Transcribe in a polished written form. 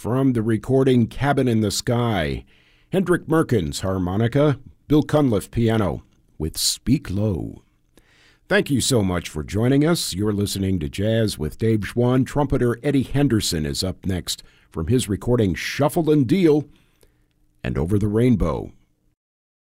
from the recording Cabin in the Sky. Hendrik Merkens, harmonica, Bill Cunliffe, piano, with Speak Low. Thank you so much for joining us. You're listening to Jazz with Dave Schwann. Trumpeter Eddie Henderson is up next from his recording Shuffle and Deal and Over the Rainbow.